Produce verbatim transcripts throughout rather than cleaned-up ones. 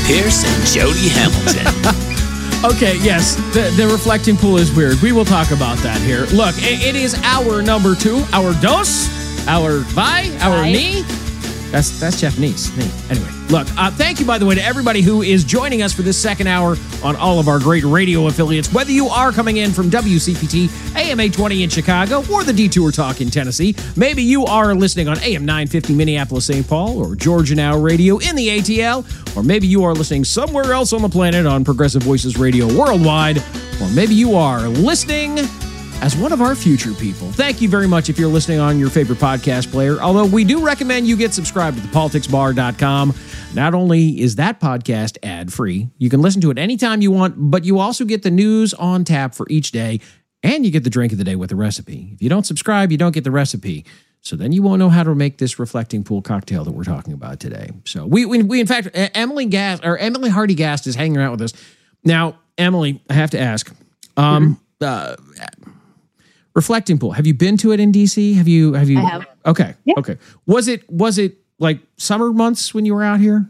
Pierce and Jody Hamilton. Okay, yes, the, the reflecting pool is weird. We will talk about that here. Look, it, it is our number two, our dos, our vi, our Bye. ni. That's that's Japanese. Me. Anyway, look, uh, thank you, by the way, to everybody who is joining us for this second hour on all of our great radio affiliates. Whether you are coming in from W C P T, A M eight twenty in Chicago, or the Detour Talk in Tennessee. Maybe you are listening on A M nine fifty Minneapolis, Saint Paul, or Georgia Now Radio in the A T L. Or maybe you are listening somewhere else on the planet on Progressive Voices Radio Worldwide. Or maybe you are listening as one of our future people. Thank you very much if you're listening on your favorite podcast player. Although we do recommend you get subscribed to the politics bar dot com. Not only is that podcast ad-free, you can listen to it anytime you want, but you also get the news on tap for each day, and you get the drink of the day with the recipe. If you don't subscribe, you don't get the recipe. So then you won't know how to make this reflecting pool cocktail that we're talking about today. So we, we, we in fact, Emily Gast, or Emily Hardy Gast is hanging out with us. Now, Emily, I have to ask, um, mm-hmm. uh, reflecting pool. Have you been to it in D C? Have you? Have you? I have. Okay. Yeah. Okay. Was it? Was it like summer months when you were out here?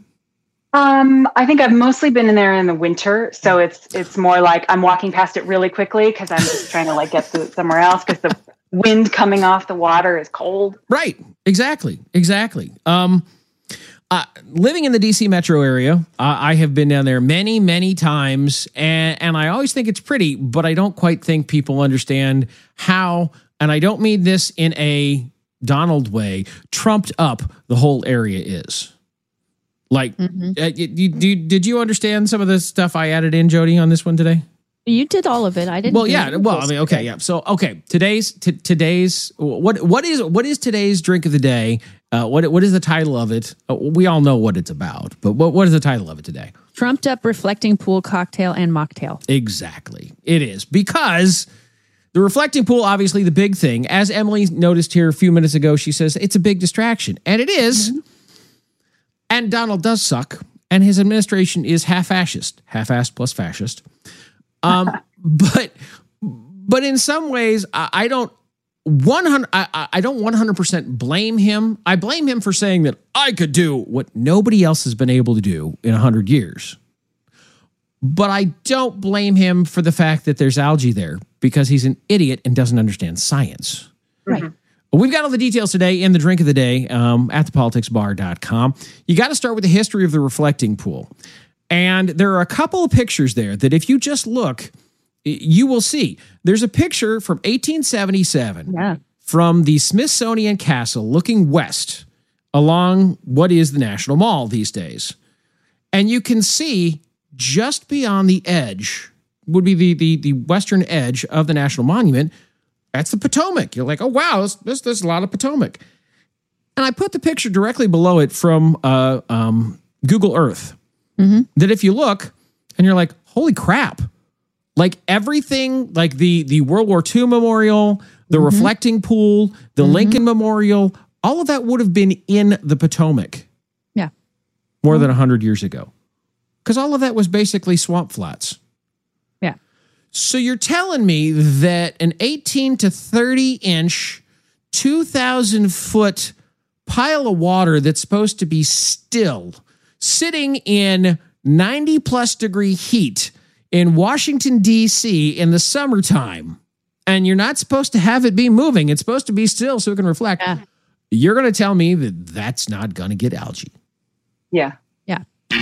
Um, I think I've mostly been in there in the winter, so it's it's more like I'm walking past it really quickly because I'm just trying to like get to somewhere else because the wind coming off the water is cold. Right. Exactly. Exactly. Um, uh, living in the D C metro area, uh, I have been down there many, many times, and and I always think it's pretty, but I don't quite think people understand how, and I don't mean this in a Donald way, trumped up the whole area is. Like, Mm-hmm. uh, you, you, did you understand some of the stuff I added in, Jody, on this one today? You did all of it. I didn't. Well, do yeah. it. Well, I mean, okay, yeah. So, okay, today's t- today's what what is what is today's drink of the day? Uh, what what is the title of it? Uh, we all know what it's about, but what what is the title of it today? Trumped up reflecting pool cocktail and mocktail. Exactly, it is because the reflecting pool, obviously, the big thing. As Emily noticed here a few minutes ago, she says it's a big distraction, and it is. Mm-hmm. And Donald does suck, and his administration is half-fascist, half-assed plus fascist. Um, but but in some ways, I, I don't one hundred. I, I don't one hundred percent blame him. I blame him for saying that I could do what nobody else has been able to do in a hundred years. But I don't blame him for the fact that there's algae there because he's an idiot and doesn't understand science. Right. We've got all the details today in the drink of the day um, at the politics bar dot com. You got to start with the history of the reflecting pool. And there are a couple of pictures there that if you just look, you will see. There's a picture from eighteen seventy-seven Yeah. from the Smithsonian Castle looking west along what is the National Mall these days. And you can see just beyond the edge would be the, the, the western edge of the National Monument. That's the Potomac. You're like, oh, wow, there's, there's, there's a lot of Potomac. And I put the picture directly below it from uh, um, Google Earth. Mm-hmm. That if you look and you're like, holy crap, like everything, like the, the World War Two memorial, the mm-hmm. reflecting pool, the mm-hmm. Lincoln Memorial, all of that would have been in the Potomac. Yeah. More mm-hmm. than one hundred years ago. Because all of that was basically swamp flats. Yeah. So you're telling me that an eighteen to thirty inch, two thousand foot pile of water that's supposed to be still, sitting in ninety plus degree heat in Washington, D C in the summertime, and you're not supposed to have it be moving. It's supposed to be still so it can reflect. Yeah. You're going to tell me that that's not going to get algae. Yeah. Yeah.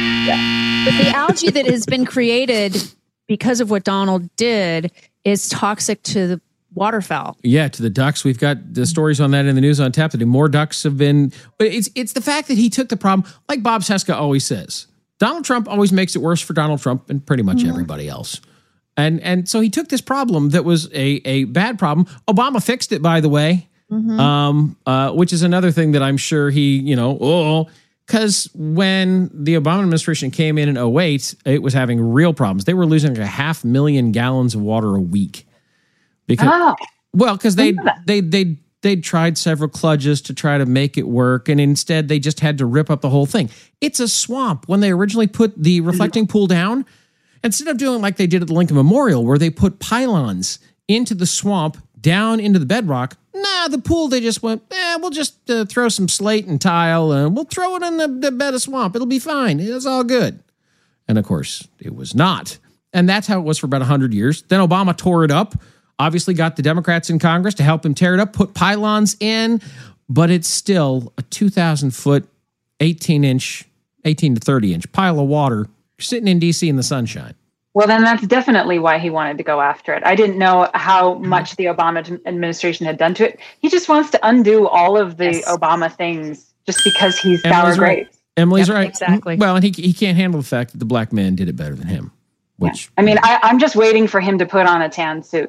Yeah. But the algae that has been created because of what Donald did is toxic to the waterfowl. Yeah, to the ducks. We've got the stories on that in the news on tap today. More ducks have been, but it's it's the fact that he took the problem, like Bob Cesca always says. Donald Trump always makes it worse for Donald Trump and pretty much mm-hmm. everybody else. And and so he took this problem that was a, a bad problem. Obama fixed it, by the way, mm-hmm. um, uh, which is another thing that I'm sure he, you know, oh, because when the Obama administration came in in oh eight, it was having real problems. They were losing like a half million gallons of water a week. Because, oh, well, because they they they they tried several kludges to try to make it work, and instead they just had to rip up the whole thing. It's a swamp. When they originally put the reflecting pool down, instead of doing like they did at the Lincoln Memorial, where they put pylons into the swamp down into the bedrock, nah, the pool they just went, eh, we'll just uh, throw some slate and tile, and we'll throw it in the, the bed of swamp. It'll be fine. It's all good. And of course, it was not. And that's how it was for about one hundred years. Then Obama tore it up, obviously got the Democrats in Congress to help him tear it up, put pylons in, but it's still a two thousand foot, eighteen inch, eighteen to thirty inch pile of water sitting in D C in the sunshine. Well, then that's definitely why he wanted to go after it. I didn't know how much the Obama administration had done to it. He just wants to undo all of the yes. Obama things just because he's sour grapes. Emily's yep, right. Exactly. Well, and he he can't handle the fact that the black man did it better than him. Which yeah. I mean, I, I'm just waiting for him to put on a tan suit.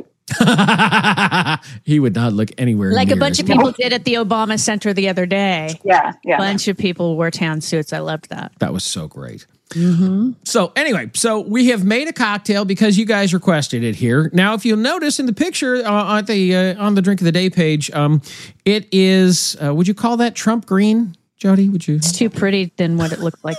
He would not look anywhere like near a bunch of people did at the Obama Center the other day. Yeah, yeah. A bunch of people wore tan suits. I loved that. That was so great. Mm-hmm. So anyway, so we have made a cocktail because you guys requested it here. Now, if you'll notice in the picture uh, on the uh, on the Drink of the Day page, um, it is. Uh, would you call that Trump green, Jody? Would you? It's too pretty than what it looked like.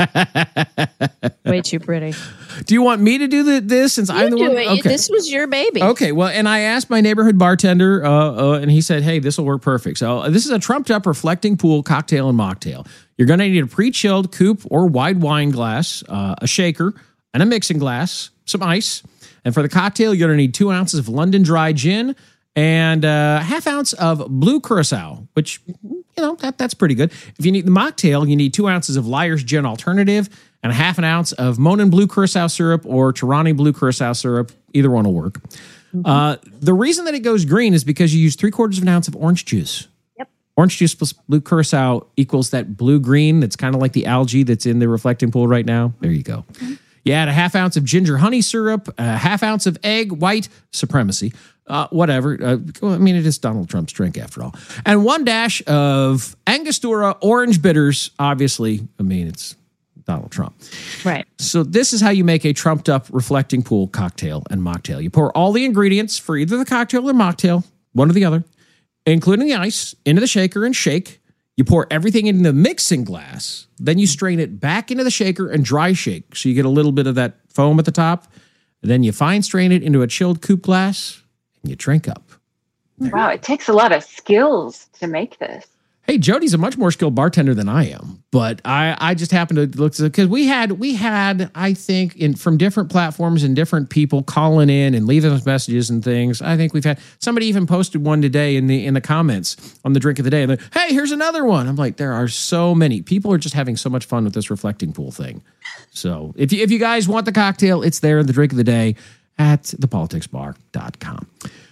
Way too pretty. Do you want me to do the, this since you I'm the do one? It. Okay. This was your baby. Okay. Well, and I asked my neighborhood bartender, uh, uh, and he said, "Hey, this will work perfect." So uh, this is a trumped up reflecting pool cocktail and mocktail. You're going to need a pre-chilled coupe or wide wine glass, uh, a shaker, and a mixing glass, some ice. And for the cocktail, you're going to need two ounces of London Dry gin and a half ounce of blue curacao, which, you know, that that's pretty good. If you need the mocktail, you need two ounces of Liar's Gin Alternative and a half an ounce of Monin Blue Curacao syrup or Tirani Blue Curacao syrup. Either one will work. Mm-hmm. Uh, the reason that it goes green is because you use three quarters of an ounce of orange juice. Orange juice plus blue curacao equals that blue-green that's kind of like the algae that's in the reflecting pool right now. There you go. Mm-hmm. You add a half ounce of ginger honey syrup, a half ounce of egg white supremacy, uh, whatever. Uh, I mean, it is Donald Trump's drink after all. And one dash of Angostura orange bitters. Obviously, I mean, it's Donald Trump. Right. So this is how you make a trumped-up reflecting pool cocktail and mocktail. You pour all the ingredients for either the cocktail or mocktail, one or the other, including the ice, into the shaker and shake. You pour everything into the mixing glass. Then you strain it back into the shaker and dry shake. So you get a little bit of that foam at the top. And then you fine strain it into a chilled coupe glass and you drink up. There. Wow, it takes a lot of skills to make this. Hey, Jody's a much more skilled bartender than I am, but I, I just happened to look because we had we had I think in from different platforms and different people calling in and leaving us messages and things. I think we've had somebody even posted one today in the in the comments on the Drink of the Day. And hey, here's another one. I'm like, there are so many people are just having so much fun with this reflecting pool thing. So if you if you guys want the cocktail, it's there in the Drink of the Day at the politics bar dot com.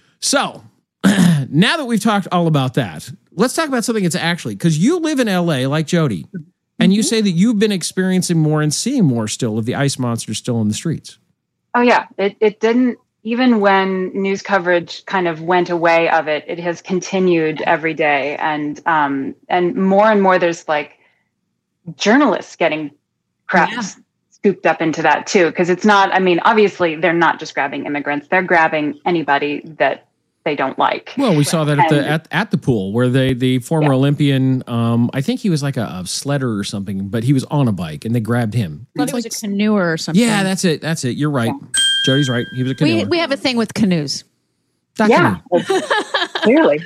So now that we've talked all about that, let's talk about something that's actually, because you live in L A like Jody, and you say that you've been experiencing more and seeing more still of the ice monsters still in the streets. Oh, yeah. It, it didn't, even when news coverage kind of went away of it, it has continued every day. And um, and more and more there's like journalists getting crap yeah. scooped up into that too. Because it's not, I mean, obviously they're not just grabbing immigrants. They're grabbing anybody that they don't like. Well, we saw that at the at, at the pool where they the former yeah. Olympian, um, I think he was like a, a sledder or something, but he was on a bike and they grabbed him. I thought he was like, a canoer or something. Yeah, that's it. That's it. You're right. Yeah. Jody's right. He was a canoer. We, we have a thing with canoes. That yeah, well, clearly.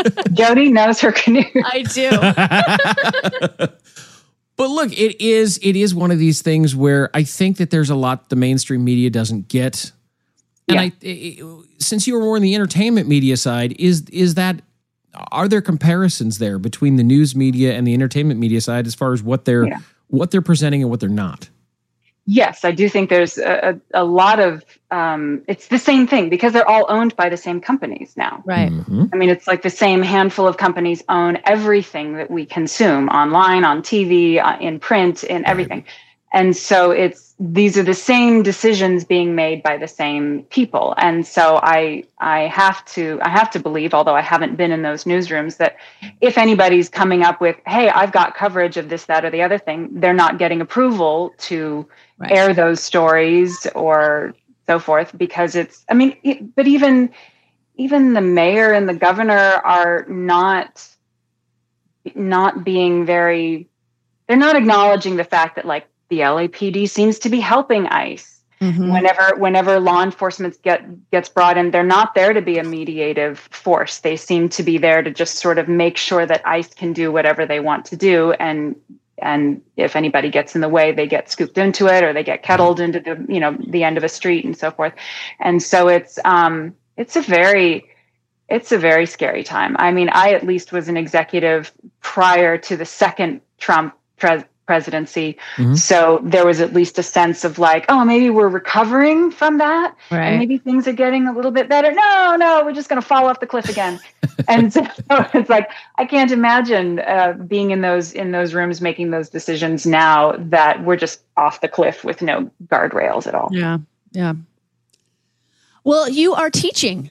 Jody knows her canoe. I do. But look, it is it is one of these things where I think that there's a lot the mainstream media doesn't get. And yeah. I, it, since you were more in the entertainment media side, is is that are there comparisons there between the news media and the entertainment media side as far as what they're yeah. what they're presenting and what they're not? Yes, I do think there's a, a lot of um, it's the same thing because they're all owned by the same companies now. Right. Mm-hmm. I mean, it's like the same handful of companies own everything that we consume online, on T V, uh, in print, in everything. Right. And so it's these are the same decisions being made by the same people. And so I I have to I have to believe, although I haven't been in those newsrooms, that if anybody's coming up with, hey, I've got coverage of this, that, or the other thing, they're not getting approval to right. air those stories or so forth, because it's I mean, it, but even even the mayor and the governor are not not being very they're not acknowledging the fact that like the L A P D seems to be helping ICE. Mm-hmm. Whenever whenever law enforcement get gets brought in, they're not there to be a mediative force. They seem to be there to just sort of make sure that ICE can do whatever they want to do and and if anybody gets in the way, they get scooped into it, or they get kettled into the, you know, the end of a street and so forth. And so it's, um, it's a very, it's a very scary time. I mean, I at least was an executive prior to the second Trump pres- presidency. Mm-hmm. So there was at least a sense of like, oh, maybe we're recovering from that. Right. And maybe things are getting a little bit better. No, no, we're just going to fall off the cliff again. And so it's like, I can't imagine uh, being in those, in those rooms, making those decisions now that we're just off the cliff with no guardrails at all. Yeah. Yeah. Well, you are teaching.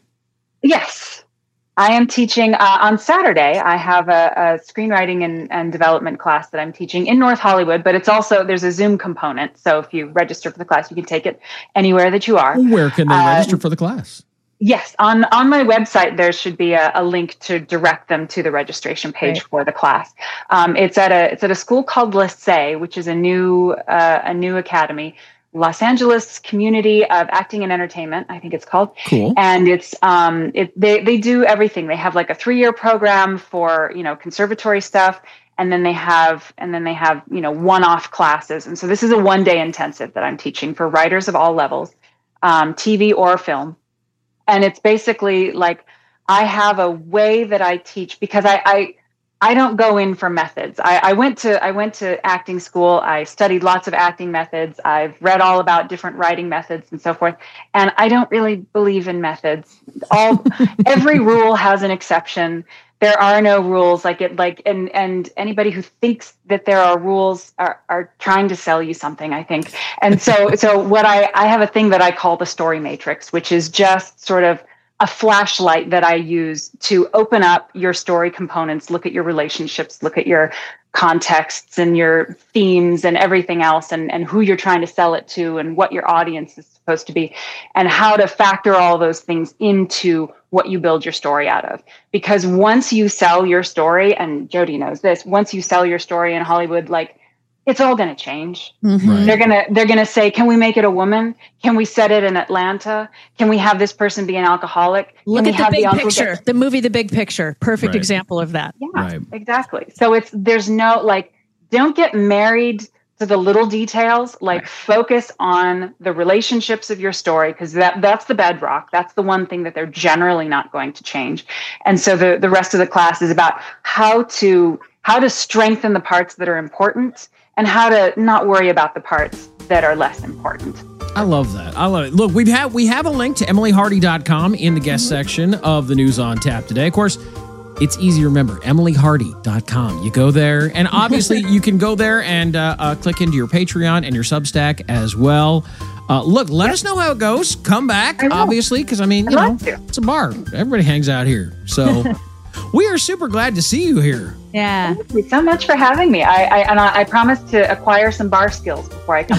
Yes. I am teaching uh, on Saturday. I have a, a screenwriting and, and development class that I'm teaching in North Hollywood, but it's also, there's a Zoom component. So if you register for the class, you can take it anywhere that you are. Where can they uh, register for the class? Yes, on, on my website, there should be a, a link to direct them to the registration page right. for the class. Um, it's at a it's at a school called Lycée, which is a new uh, a new academy. Los Angeles Community of Acting and Entertainment, I think it's called. Cool. And it's um it they they do everything. They have like a three-year program for, you know, conservatory stuff, and then they have and then they have, you know, one-off classes. And so this is a one-day intensive that I'm teaching for writers of all levels, um, T V or film. And it's basically like I have a way that I teach because I I I don't go in for methods. I, I went to I went to acting school. I studied lots of acting methods. I've read all about different writing methods and so forth. And I don't really believe in methods. All every rule has an exception. There are no rules like it like and and anybody who thinks that there are rules are, are trying to sell you something, I think. And so so what I, I have a thing that I call the story matrix, which is just sort of a flashlight that I use to open up your story components, look at your relationships, look at your contexts and your themes and everything else, and, and who you're trying to sell it to and what your audience is supposed to be, and how to factor all those things into what you build your story out of. Because once you sell your story, and Jody knows this, once you sell your story in Hollywood, like, it's all going to change. Mm-hmm. Right. They're going to, they're going to say, can we make it a woman? Can we set it in Atlanta? Can we have this person be an alcoholic? Look Can at the big the picture, get- the movie, The Big Picture. Perfect right. example of that. Yeah, right. exactly. So it's, there's no, like, don't get married to the little details, like right. focus on the relationships of your story. Cause that, that's the bedrock. That's the one thing that they're generally not going to change. And so the, the rest of the class is about how to, how to strengthen the parts that are important, and how to not worry about the parts that are less important. I love that. I love it. Look, we've had, we have a link to Emily Hardy dot com in the guest section of the News on Tap today. Of course, it's easy to remember, Emily Hardy dot com. You go there, and obviously you can go there and uh, uh, click into your Patreon and your Substack as well. Uh, look, let us know how it goes. Come back, obviously, because, I mean, you know, it's a bar. Everybody hangs out here. So we are super glad to see you here. Yeah. Thank you so much for having me. I, I and I, I promise to acquire some bar skills before I come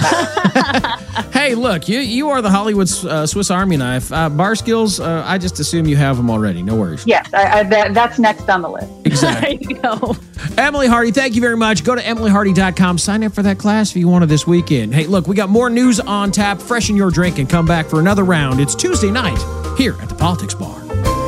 back. Hey, look, you you are the Hollywood uh, Swiss Army knife. Uh, bar skills, uh, I just assume you have them already. No worries. Yes, I, I, that, that's next on the list. Exactly. There you go. Emily Hardy, thank you very much. Go to Emily Hardy dot com. Sign up for that class if you want it this weekend. Hey, look, we got more news on tap. Freshen your drink and come back for another round. It's Tuesday night here at the Politics Bar.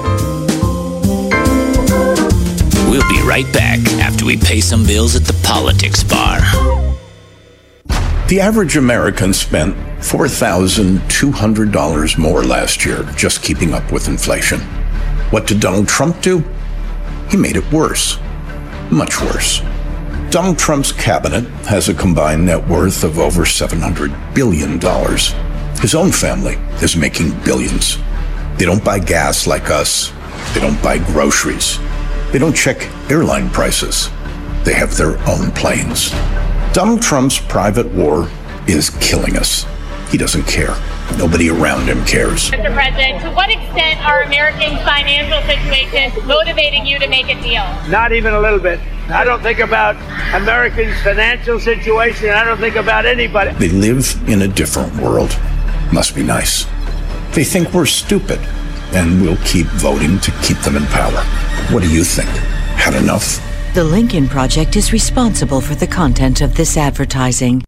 We'll be right back after we pay some bills at the Politics Bar. The average American spent four thousand two hundred dollars more last year just keeping up with inflation. What did Donald Trump do? He made it worse. Much worse. Donald Trump's cabinet has a combined net worth of over seven hundred billion dollars. His own family is making billions. They don't buy gas like us. They don't buy groceries. They don't check airline prices. They have their own planes. Donald Trump's private war is killing us. He doesn't care. Nobody around him cares. Mister President, to what extent are Americans' financial situations motivating you to make a deal? Not even a little bit. I don't think about Americans' financial situation. I don't think about anybody. They live in a different world. Must be nice. They think we're stupid, and we'll keep voting to keep them in power. What do you think? Had enough? The Lincoln Project is responsible for the content of this advertising.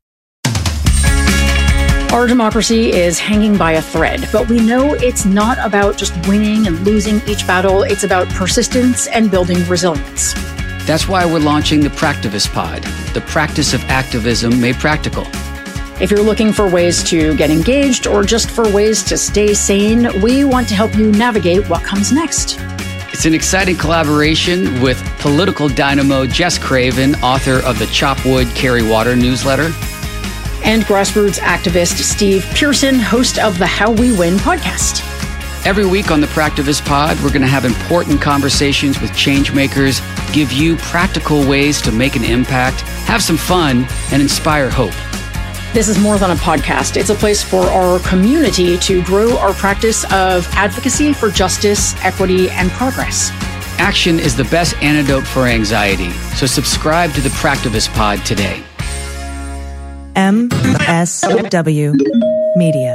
Our democracy is hanging by a thread, but we know it's not about just winning and losing each battle. It's about persistence and building resilience. That's why we're launching the Practivist Pod, the practice of activism made practical. If you're looking for ways to get engaged or just for ways to stay sane, we want to help you navigate what comes next. It's an exciting collaboration with political dynamo Jess Craven, author of the Chop Wood, Carry Water newsletter. And grassroots activist Steve Pearson, host of the How We Win podcast. Every week on the Practivist Pod, we're going to have important conversations with change makers, give you practical ways to make an impact, have some fun, and inspire hope. This is more than a podcast. It's a place for our community to grow our practice of advocacy for justice, equity, and progress. Action is the best antidote for anxiety. So subscribe to the Practivist Pod today. M S W Media.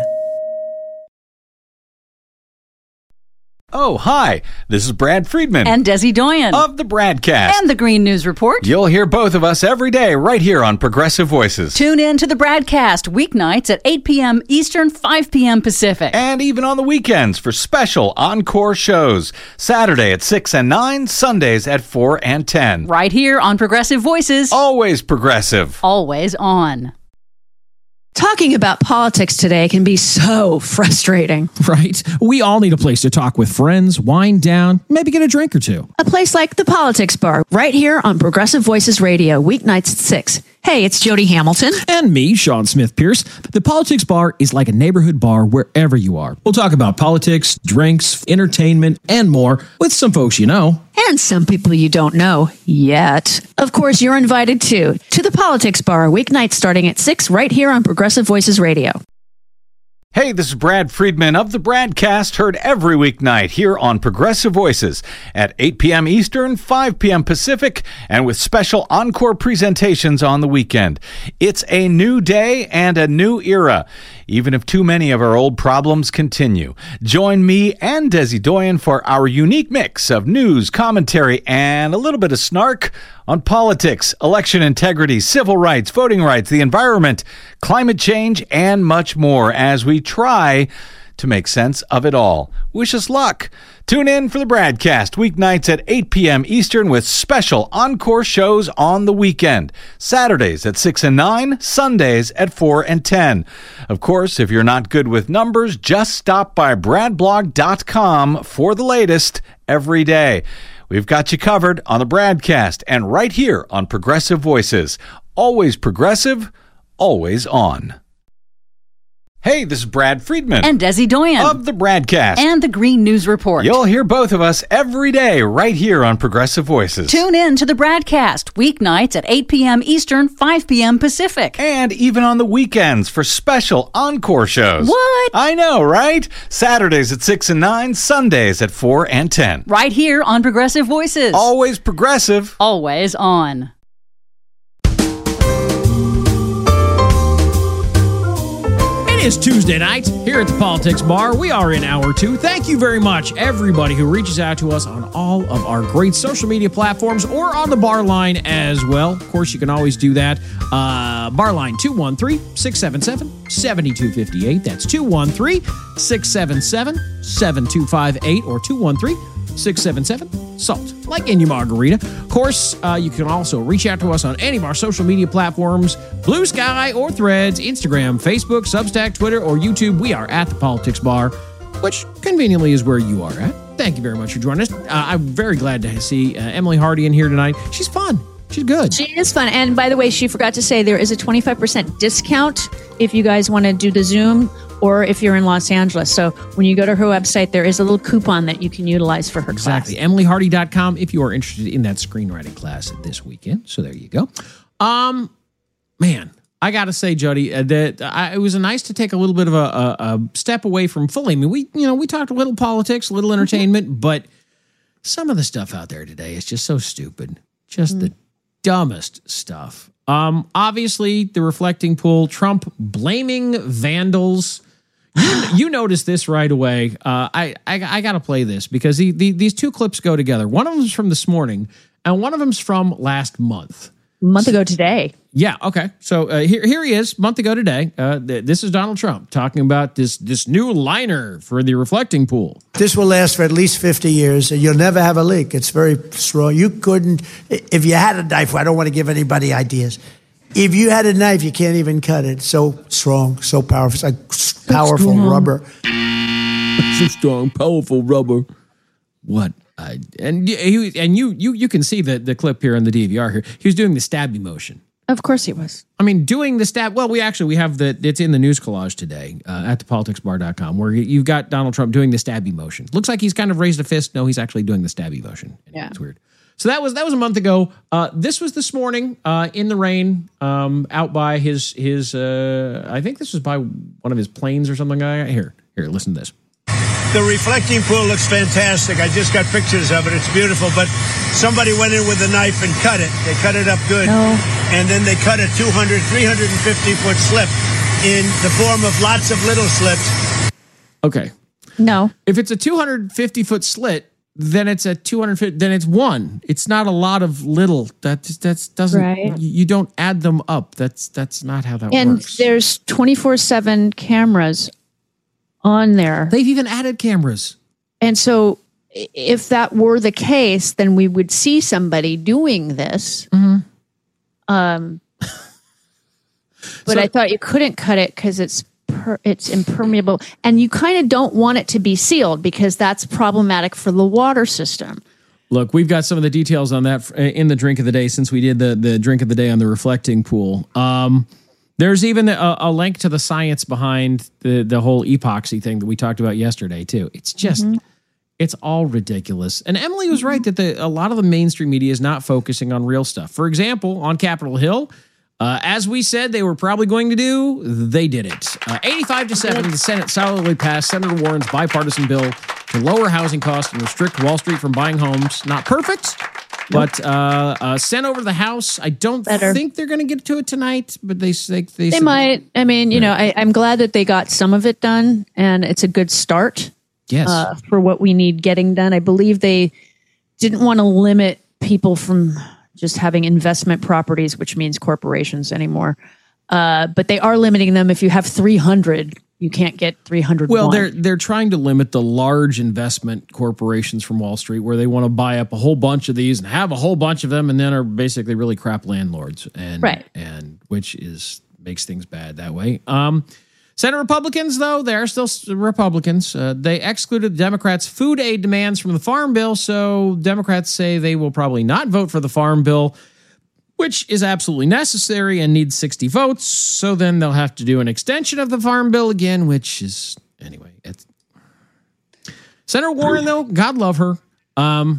Oh, hi. This is Brad Friedman. And Desi Doyen. Of the Bradcast. And the Green News Report. You'll hear both of us every day right here on Progressive Voices. Tune in to the Bradcast weeknights at eight p.m. Eastern, five p.m. Pacific. And even on the weekends for special encore shows. Saturday at six and nine, Sundays at four and ten. Right here on Progressive Voices. Always progressive. Always on. Talking about politics today can be so frustrating. Right? We all need a place to talk with friends, wind down, maybe get a drink or two. A place like the Politics Bar, right here on Progressive Voices Radio, weeknights at six. Hey, it's Jody Hamilton. And me, Sean Smith Pierce. The Politics Bar is like a neighborhood bar wherever you are. We'll talk about politics, drinks, entertainment, and more with some folks you know. And some people you don't know yet. Of course, you're invited too to the Politics Bar, weeknights starting at six, right here on Progressive Voices Radio. Hey, this is Brad Friedman of the Bradcast, heard every weeknight here on Progressive Voices at eight p.m. Eastern, five p.m. Pacific, and with special encore presentations on the weekend. It's a new day and a new era, even if too many of our old problems continue. Join me and Desi Doyen for our unique mix of news, commentary, and a little bit of snark on politics, election integrity, civil rights, voting rights, the environment, climate change, and much more as we try to make sense of it all. Wish us luck. Tune in for the Bradcast weeknights at eight p.m. Eastern with special encore shows on the weekend. Saturdays at six and nine, Sundays at four and ten. Of course, if you're not good with numbers, just stop by brad blog dot com for the latest every day. We've got you covered on the Bradcast and right here on Progressive Voices. Always progressive, always on. Hey, this is Brad Friedman. And Desi Doyen. Of the Bradcast. And the Green News Report. You'll hear both of us every day right here on Progressive Voices. Tune in to the Bradcast weeknights at eight p.m. Eastern, five p.m. Pacific. And even on the weekends for special encore shows. What? I know, right? Saturdays at six and nine, Sundays at four and ten. Right here on Progressive Voices. Always progressive. Always on. It's Tuesday night here at the Politics Bar. We are in hour two. Thank you very much, everybody who reaches out to us on all of our great social media platforms or on the bar line as well. Of course, you can always do that. Uh, bar line two one three, six seven seven, seven two five eight. That's two one three, six seven seven, seven two five eight or two one three, six seven seven, SALT, like in your margarita. Of course, uh, you can also reach out to us on any of our social media platforms, Blue Sky or Threads, Instagram, Facebook, Substack, Twitter, or YouTube. We are at the Politics Bar, which conveniently is where you are at. Thank you very much for joining us. Uh, I'm very glad to see uh, Emily Hardy in here tonight. She's fun. She's good. She is fun. And by the way, she forgot to say there is a twenty-five percent discount if you guys want to do the Zoom or if you're in Los Angeles. So when you go to her website, there is a little coupon that you can utilize for her exactly. class. emily hardy dot com if you are interested in that screenwriting class this weekend. So there you go. Um, man, I got to say, Jody, uh, that I, it was nice to take a little bit of a, a, a step away from fully. I mean, we, you know, we talked a little politics, a little entertainment, mm-hmm. but some of the stuff out there today is just so stupid. Just mm-hmm. the dumbest stuff. Um, obviously, the reflecting pool, Trump blaming vandals. You, you noticed this right away. Uh, I, I I got to play this because the, the, these two clips go together. One of them's from this morning, and one of them's from last month. A month ago today. Yeah. Okay. So uh, here, here he is, a month ago today. Uh, th- this is Donald Trump talking about this this new liner for the reflecting pool. This will last for at least fifty years, and you'll never have a leak. It's very strong. You couldn't, if you had a knife. I don't want to give anybody ideas. If you had a knife, you can't even cut it. So strong, so powerful. It's like powerful strong. rubber. So strong, powerful rubber. What? I, and he, and you you you can see the the clip here on the D V R here. He was doing the stabby motion. Of course he was. I mean, doing the stab. Well, we actually we have the it's in the news collage today uh, at the politics bar dot com where you've got Donald Trump doing the stabby motion. Looks like he's kind of raised a fist. No, he's actually doing the stabby motion. Yeah, it's weird. So that was that was a month ago. Uh, this was this morning uh, in the rain, um, out by his his. Uh, I think this was by one of his planes or something. Here, here, listen to this. The reflecting pool looks fantastic. I just got pictures of it. It's beautiful. But somebody went in with a knife and cut it. They cut it up good. No. And then they cut a two hundred, three hundred fifty foot slip in the form of lots of little slips. Okay. No. If it's a two hundred fifty foot slit, then it's a two hundred fifty, then it's one. It's not a lot of little. That that's doesn't Right. you don't add them up. That's that's not how that And works. there's twenty-four seven cameras on there. They've even added cameras. And so i- if that were the case, then we would see somebody doing this. Mm-hmm. Um, but So- I thought you couldn't cut it because it's per, it's impermeable, and you kind of don't want it to be sealed because that's problematic for the water system. Look, we've got some of the details on that in the drink of the day since we did the the drink of the day on the reflecting pool. Um, there's even a, a link to the science behind the the whole epoxy thing that we talked about yesterday too. It's just. Mm-hmm. It's all ridiculous. And Emily was right that the, a lot of the mainstream media is not focusing on real stuff. For example, on Capitol Hill, uh, as we said they were probably going to do, they did it. Uh, eighty-five to seven, the Senate solidly passed Senator Warren's bipartisan bill to lower housing costs and restrict Wall Street from buying homes. Not perfect, but uh, uh, sent over to the House. I don't Better. think they're going to get to it tonight, but they they, they, They said- might. I mean, you know, I, I'm glad that they got some of it done, and it's a good start. Yes. Uh, for what we need getting done. I believe they didn't want to limit people from just having investment properties, which means corporations anymore. Uh, but they are limiting them. If you have three hundred, you can't get three hundred. Well, they're they're trying to limit the large investment corporations from Wall Street, where they want to buy up a whole bunch of these and have a whole bunch of them, and then are basically really crap landlords, and Right. and which is makes things bad that way. Um, Senate Republicans, though, they are still s- Republicans. Uh, they excluded the Democrats' food aid demands from the Farm Bill, so Democrats say they will probably not vote for the Farm Bill, which is absolutely necessary and needs sixty votes. So then they'll have to do an extension of the Farm Bill again, which is, anyway. It's, Senator Warren, though, God love her. Um,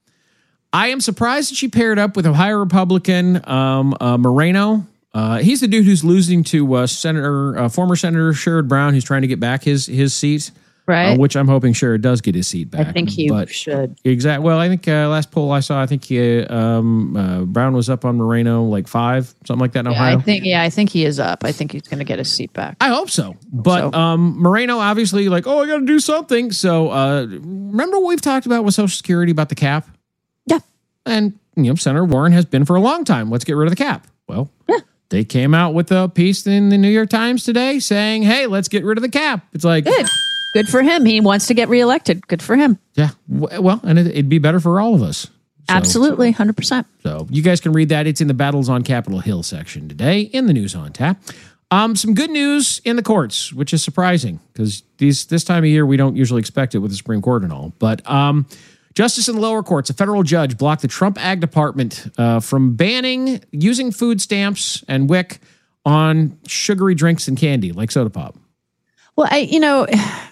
I am surprised that she paired up with Ohio Republican um, uh, Moreno. Uh, he's the dude who's losing to uh, Senator, uh, former Senator Sherrod Brown, who's trying to get back his his seat, Right. Uh, which I'm hoping Sherrod does get his seat back. I think he but should. Exactly. Well, I think uh, last poll I saw, I think he, um, uh, Brown was up on Moreno like five, something like that in Yeah, Ohio. I think. Yeah, I think he is up. I think he's going to get his seat back. I hope so. But um, Moreno obviously like, oh, I got to do something. So uh, remember what we've talked about with Social Security about the cap? Yeah. And you know, Senator Warren has been for a long time. Let's get rid of the cap. Well, yeah. They came out with a piece in the New York Times today saying, hey, let's get rid of the cap. It's like, Good. Good for him. He wants to get reelected. Good for him. yeah, w- well, and it, it'd be better for all of us. Absolutely. one hundred percent. So you guys can read that. It's in the Battles on Capitol Hill section today in the News on Tap. Um, some good news in the courts, which is surprising because these this time of year we don't usually expect it with the Supreme Court and all. But um, justice in the lower courts, a federal judge blocked the Trump Ag Department uh, from banning using food stamps and W I C on sugary drinks and candy like soda pop. Well, I, you know,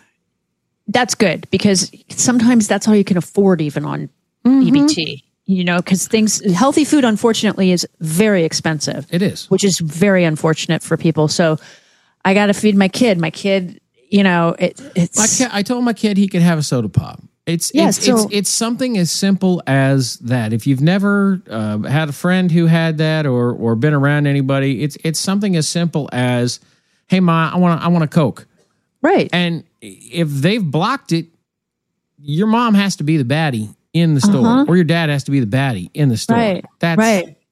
that's good because sometimes that's all you can afford, even on E B T. You know, because things, healthy food, unfortunately, is very expensive. It is, which is very unfortunate for people. So I got to feed my kid. My kid, you know, it, it's. My kid, I told my kid he could have a soda pop. It's Yeah, it's, so- it's it's something as simple as that. If you've never uh, had a friend who had that or or been around anybody, it's it's something as simple as, hey ma, I want I want a Coke. Right. And if they've blocked it, your mom has to be the baddie in the store, Uh-huh. or your dad has to be the baddie in the store. Right. That's right.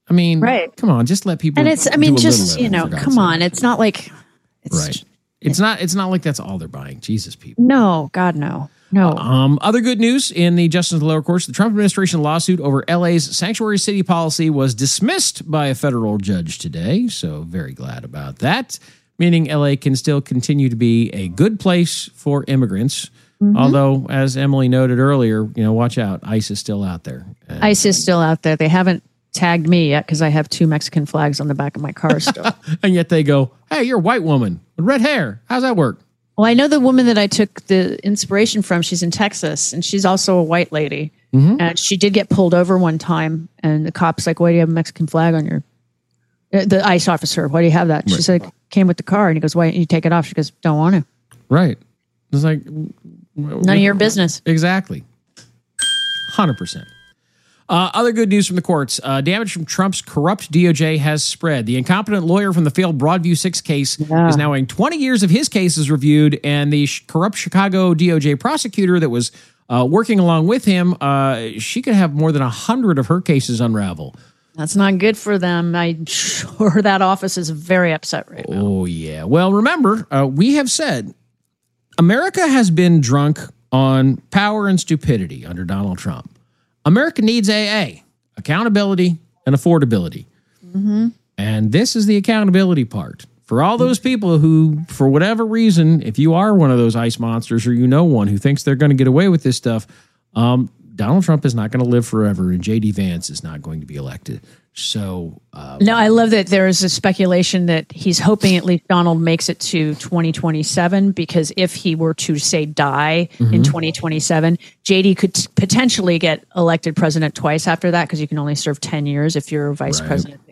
I mean, Right. come on, just let people. And it's, I do mean, a just, little you know, living, for come God's on. It's not like, it's, right. It's not. It's not like that's all they're buying. Jesus, people. no, God, no, no. Um, other good news in the justice of the lower courts: the Trump administration lawsuit over L A's sanctuary city policy was dismissed by a federal judge today. So very glad about that. Meaning L A can still continue to be a good place for immigrants. Mm-hmm. Although, as Emily noted earlier, you know, watch out. ICE is still out there. And, ICE is still out there. They haven't tagged me yet because I have two Mexican flags on the back of my car still. and yet they go, "Hey, you're a white woman with red hair. How's that work?" Well, I know the woman that I took the inspiration from. She's in Texas, and she's also a white lady. Mm-hmm. And she did get pulled over one time, and the cop's like, "Why do you have a Mexican flag on your?" Uh, the ICE officer, "Why do you have that?" Right. She said, "Came with the car." And he goes, "Why don't you take it off?" She goes, "Don't want to." Right. It's like none of your business. Exactly. one hundred percent. Uh, other good news from the courts. Uh, damage from Trump's corrupt D O J has spread. The incompetent lawyer from the failed Broadview six case Yeah. is now having twenty years of his cases reviewed, and the sh- corrupt Chicago D O J prosecutor that was uh, working along with him, uh, she could have more than one hundred of her cases unravel. That's not good for them. I'm sure that office is very upset right now. Oh, yeah. Well, remember, uh, we have said America has been drunk on power and stupidity under Donald Trump. America needs A A, accountability and affordability. Mm-hmm. And this is the accountability part. For all those people who, for whatever reason, if you are one of those ICE monsters or you know one who thinks they're going to get away with this stuff, um, Donald Trump is not going to live forever and J D Vance is not going to be elected. So, uh, No, I love that there is a speculation that he's hoping at least Donald makes it to twenty twenty-seven, because if he were to, say, die Mm-hmm. in twenty twenty-seven, J D could t- potentially get elected president twice after that, because you can only serve ten years if you're a vice Right. president.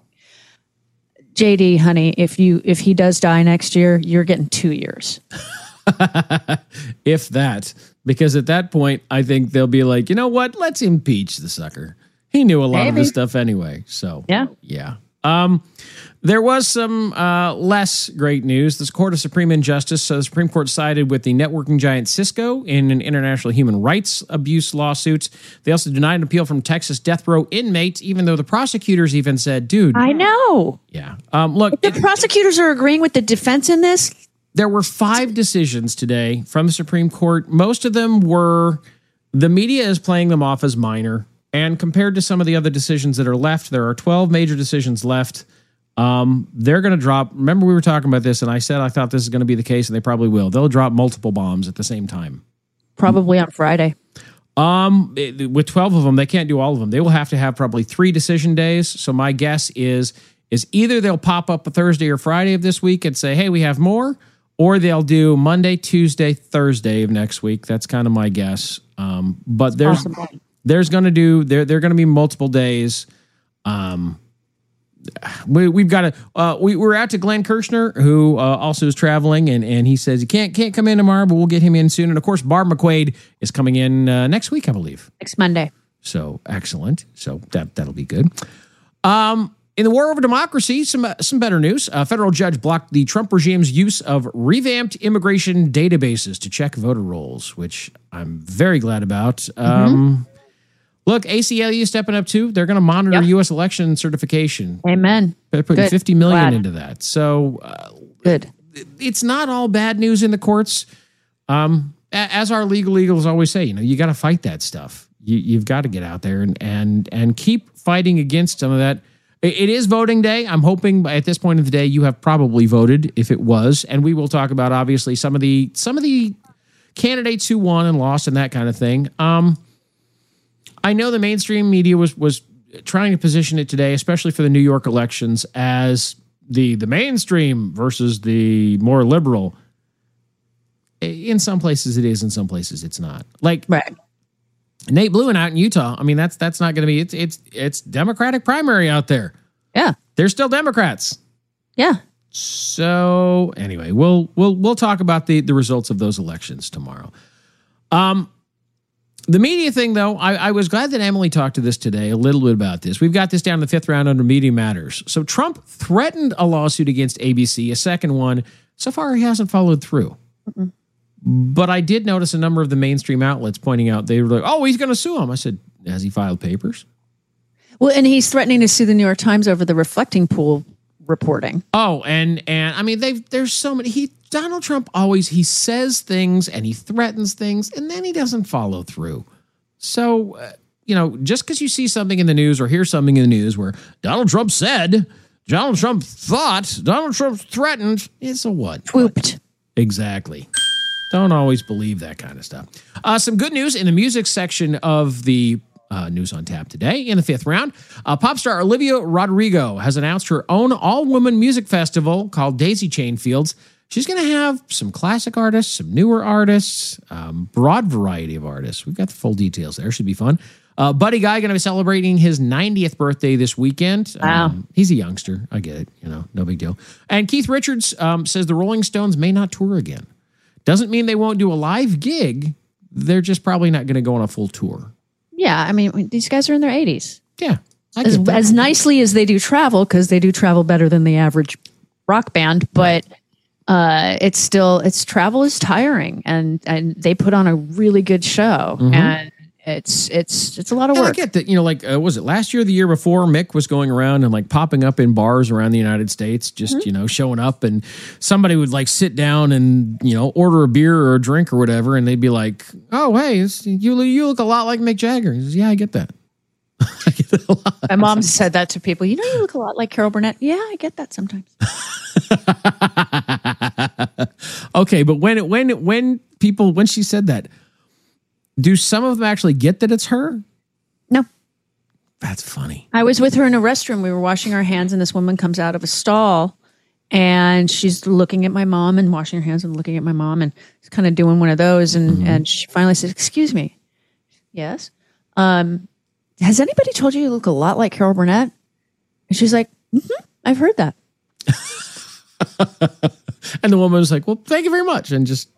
J D, honey, if you if he does die next year, you're getting two years. if that, because at that point, I think they'll be like, you know what? Let's impeach the sucker. He knew a lot Maybe. of this stuff anyway. So, Yeah. yeah. Um, there was some uh, less great news. The Court of Supreme Injustice, so the Supreme Court sided with the networking giant Cisco in an international human rights abuse lawsuit. They also denied an appeal from Texas death row inmates, even though the prosecutors even said, dude. I know. Yeah. Um, look, If the prosecutors are agreeing with the defense in this, there were five decisions today from the Supreme Court. Most of them were, the media is playing them off as minor. And compared to some of the other decisions that are left, there are twelve major decisions left. Um, they're going to drop. Remember, we were talking about this, and I said I thought this is going to be the case, and they probably will. They'll drop multiple bombs at the same time. probably on Friday. Um, it- with twelve of them, they can't do all of them. They will have to have probably three decision days. So my guess is is either they'll pop up a Thursday or Friday of this week and say, hey, we have more, or they'll do Monday, Tuesday, Thursday of next week. That's kind of my guess. Um, but there's Possible. there's going to do there there are going to be multiple days. Um, we we've got to uh, we we're out to Glenn Kirshner, who uh, also is traveling, and and he says he can't can't come in tomorrow, but we'll get him in soon. And of course, Barb McQuaid is coming in uh, next week, I believe. Next Monday. So excellent. So that that'll be good. Um, in the war over democracy, some uh, some better news. A federal judge blocked the Trump regime's use of revamped immigration databases to check voter rolls, which I'm very glad about. Um, look, A C L U stepping up too. They're going to monitor Yep. U S election certification. Amen. They're putting Good. fifty million Glad. into that. So uh, Good. it's not all bad news in the courts. Um, a- as our legal eagles always say, you know, you got to fight that stuff. You, you've got to get out there and and and keep fighting against some of that. It, it is voting day. I'm hoping at this point of the day you have probably voted if it was, and we will talk about obviously some of the some of the candidates who won and lost and that kind of thing. Um, I know the mainstream media was was trying to position it today, especially for the New York elections, as the the mainstream versus the more liberal. In some places it is, in some places it's not. Like Right. Nate Bluen out in Utah. I mean, that's that's not going to be. It's it's it's Democratic primary out there. Yeah. They're still Democrats. Yeah. So anyway, we'll we'll we'll talk about the the results of those elections tomorrow. Um, the media thing, though, I, I was glad that Emily talked to this today a little bit about this. We've got this down in the fifth round under Media Matters. So Trump threatened a lawsuit against A B C, a second one. So far, he hasn't followed through. Mm-mm. But I did notice a number of the mainstream outlets pointing out they were like, "Oh, he's going to sue him." I said, "Has he filed papers?" Well, and he's threatening to sue the New York Times over the reflecting pool reporting. Oh, and and I mean, they've there's so many. He Donald Trump always he says things and he threatens things, and then he doesn't follow through. So, uh, you know, just because you see something in the news or hear something in the news where Donald Trump said, Donald Trump thought, Donald Trump threatened, it's a what? Whooped. Exactly. Don't always believe that kind of stuff. Uh, some good news in the music section of the uh, News on Tap today. In the fifth round, uh, pop star Olivia Rodrigo has announced her own all-woman music festival called Daisy Chain Fields. She's going to have some classic artists, some newer artists, um, broad variety of artists. We've got the full details there. Should be fun. Uh, Buddy Guy going to be celebrating his ninetieth birthday this weekend. Wow. Um, he's a youngster. I get it. You know, no big deal. And Keith Richards um, says the Rolling Stones may not tour again. Doesn't mean they won't do a live gig. They're just probably not going to go on a full tour. Yeah, I mean, these guys are in their eighties. Yeah. As, as nicely as they do travel, because they do travel better than the average rock band, but uh, it's still, it's travel is tiring, and, and they put on a really good show. Mm-hmm. And it's it's it's a lot of And work. I get that, you know, like, uh, was it last year or the year before, Mick was going around and like popping up in bars around the United States, just, Mm-hmm. you know, showing up, and somebody would like sit down and, you know, order a beer or a drink or whatever. And they'd be like, oh, hey, it's, you, you look a lot like Mick Jagger. He says, yeah, I get that. I get that a lot. My mom said that to people. You know, you look a lot like Carol Burnett. Yeah, I get that sometimes. Okay, but when it, when when people when she said that, do some of them actually get that it's her? No. That's funny. I was with her in a restroom. We were washing our hands, and this woman comes out of a stall, and she's looking at my mom and washing her hands and looking at my mom, and she's kind of doing one of those. And, mm-hmm. and she finally said, "Excuse me." Yes. Um, has anybody told you you look a lot like Carol Burnett? And she's like, mm-hmm, I've heard that. And the woman was like, well, thank you very much. And just.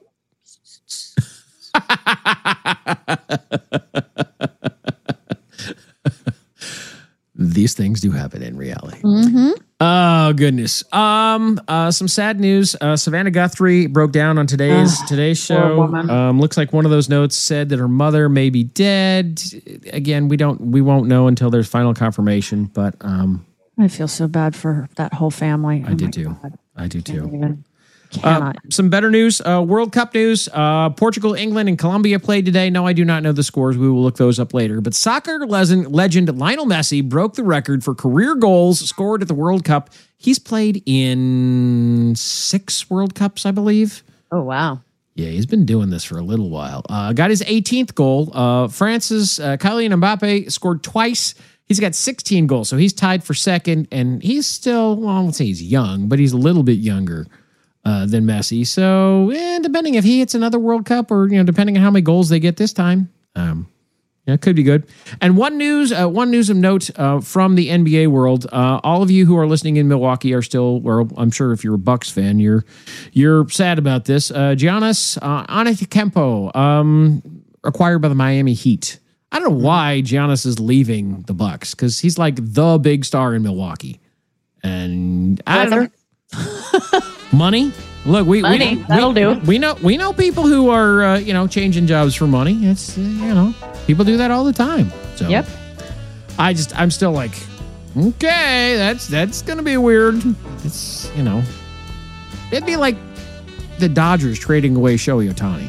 These things do happen in reality. Mm-hmm. Oh, goodness. Um, uh, some sad news. Uh, Savannah Guthrie broke down on today's oh, today's show. Um, looks like one of those notes said that her mother may be dead. Again, we don't we won't know until there's final confirmation. But um, I feel so bad for that whole family. I oh do too. God. I do too. Even, Uh, some better news. Uh, World Cup news. Uh, Portugal, England, and Colombia played today. No, I do not know the scores. We will look those up later. But soccer legend, legend Lionel Messi broke the record for career goals scored at the World Cup. He's played in six World Cups, I believe. Oh, wow. Yeah, he's been doing this for a little while. Uh, got his eighteenth goal. Uh, France's uh, Kylian Mbappe scored twice. He's got sixteen goals, so he's tied for second. And he's still, well, I won't say he's young, but he's a little bit younger Uh, than Messi. So, eh, depending if he hits another World Cup, or, you know, depending on how many goals they get this time, um, yeah, it could be good. And one news, uh, one news of note uh, from the N B A world. Uh, all of you who are listening in Milwaukee are still, well, I'm sure if you're a Bucks fan, you're you're sad about this. Uh, Giannis uh, Antetokounmpo, um, acquired by the Miami Heat. I don't know why Giannis is leaving the Bucks, because he's like the big star in Milwaukee, and I don't know. Money. Look, we Money, we, that'll we, do. We know we know people who are uh, you know changing jobs for money. It's uh, you know people do that all the time. So Yep. I just I'm still like, okay, that's that's gonna be weird. It's you know, it'd be like the Dodgers trading away Shohei Ohtani.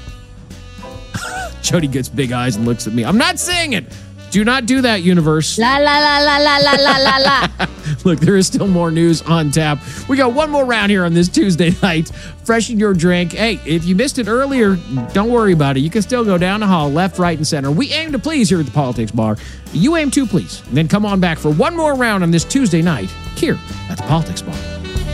Jody gets big eyes and looks at me. I'm not saying it. Do not do that, universe. La la la la la la la la la. Look, there is still more news on tap. We got one more round here on this Tuesday night. Freshen your drink. Hey, if you missed it earlier, don't worry about it. You can still go down the hall, left, right, and center. We aim to please here at the Politics Bar. You aim to please. And then come on back for one more round on this Tuesday night here at the Politics Bar.